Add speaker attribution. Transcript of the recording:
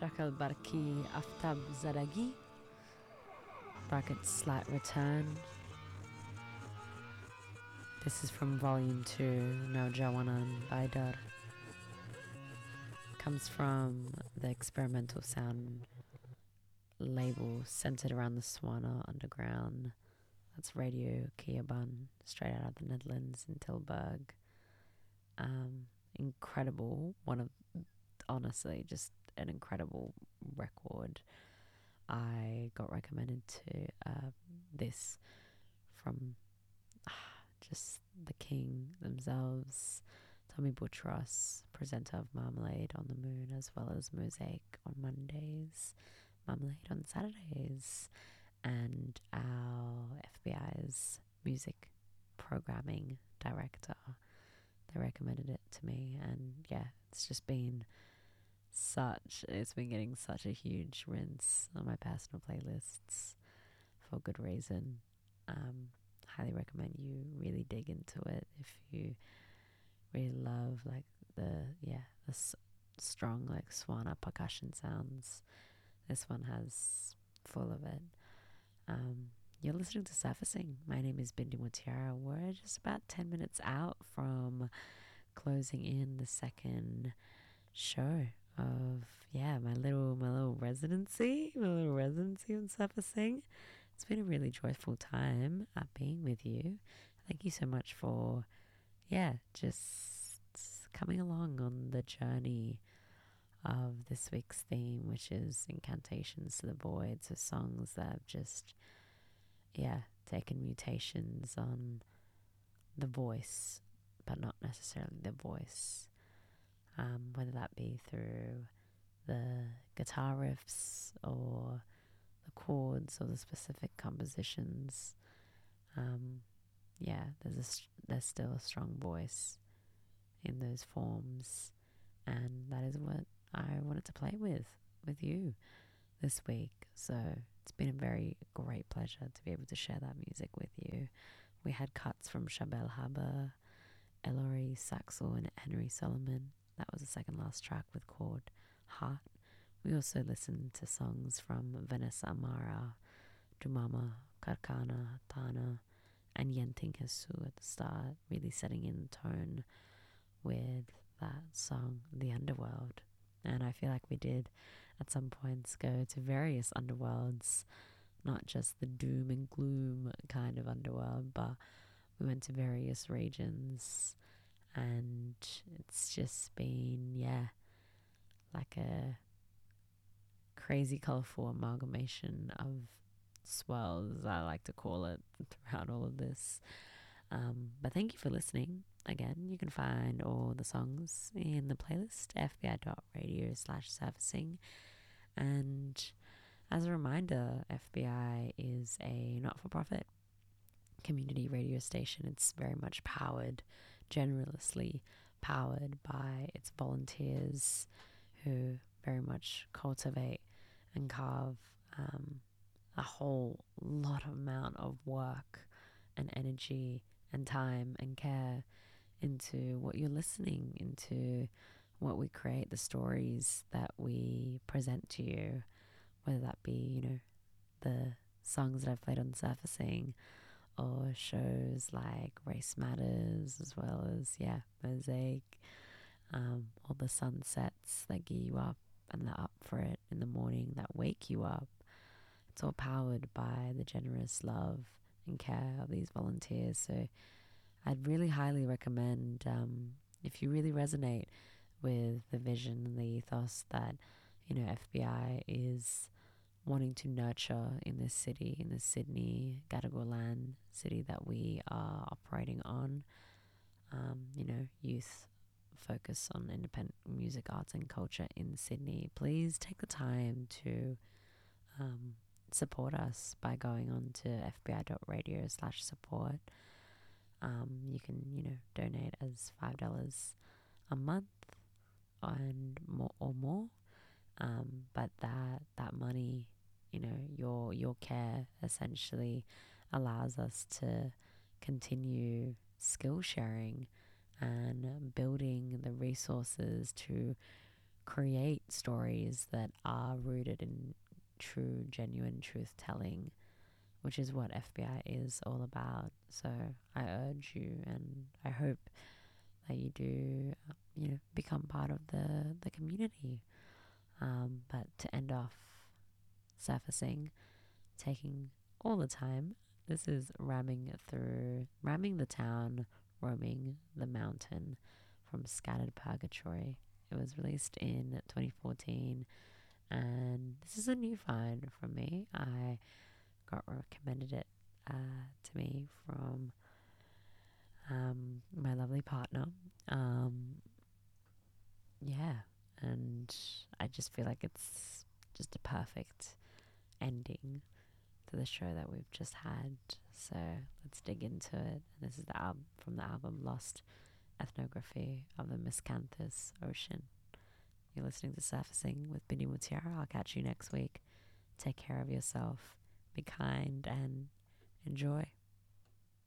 Speaker 1: Shakal Barki Aftab Zadagi, brackets Slight Return. This is from Volume 2, Naujawanan Baidar. Comes from the experimental sound label centered around the Swana Underground. That's Radio Kiaban, straight out of the Netherlands in Tilburg. Incredible, honestly, just an incredible record. I got recommended to this from just the king themselves, Tommy Boutros, presenter of Marmalade on the Moon, as well as Mosaic on Mondays, Marmalade on Saturdays, and our FBI's music programming director. They recommended it to me, and yeah, it's been getting such a huge rinse on my personal playlists for good reason. Highly recommend you really dig into it if you really love like the strong like Swana percussion sounds. This one has full of it. You're listening to Surfacing. My name is Bindi Mutiara. We're just about 10 minutes out from closing in the second show of my little residency on Surfacing. It's been a really joyful time being with you. Thank you so much for just coming along on the journey of this week's theme, which is Incantations to the Void. So songs that have just taken mutations on the voice, but not necessarily the voice, whether that be through the guitar riffs or the chords or the specific compositions. There's still a strong voice in those forms, and that is what I wanted to play with you this week. So it's been a very great pleasure to be able to share that music with you. We had cuts from Shabelle Haber, Ellery Saxel, and Henry Solomon. That was the second last track with chord Heart. We also listened to songs from Vanessa Amara, Dumama, Karkana, Tana, and Yenting Hesu at the start, really setting in tone with that song, The Underworld. And I feel like we did at some points go to various underworlds, not just the doom and gloom kind of underworld, but we went to various regions, and it's just been, like a crazy colorful amalgamation of swells, I like to call it, throughout all of this. But thank you for listening. Again, you can find all the songs in the playlist, fbi.radio/surfacing. And as a reminder, FBI is a not-for-profit community radio station. It's very much generously powered by its volunteers, who very much cultivate and carve a whole lot amount of work and energy and time and care into what you're listening, into what we create, the stories that we present to you, whether that be, the songs that I've played on Surfacing, or shows like Race Matters, as well as Mosaic, all the sunsets that get you up and the up for it in the morning that wake you up. It's all powered by the generous love and care of these volunteers. So I'd really highly recommend, if you really resonate with the vision and the ethos that FBI is wanting to nurture in this city, in the Sydney Gadigal city that we are operating on, youth focus on independent music, arts and culture in Sydney, please take the time to support us by going on to fbi.radio/support. You can, donate as $5 a month and more. But that money, your care essentially allows us to continue skill sharing and building the resources to create stories that are rooted in true, genuine truth telling, which is what FBI is all about. So I urge you, and I hope that you do, become part of the community. But to end off surfacing, taking all the time, this is ramming the town, roaming the mountain from Scattered Purgatory. It was released in 2014, and this is a new find from me. I got recommended it to me from my lovely partner. Yeah, and I just feel like it's just a perfect ending to the show that we've just had. So let's dig into it. This is the album from the album Lost Ethnography of the Miscanthus Ocean. You're listening to Surfacing with Bindi Mutiara. I'll catch you next week. Take care of yourself, be kind, and enjoy.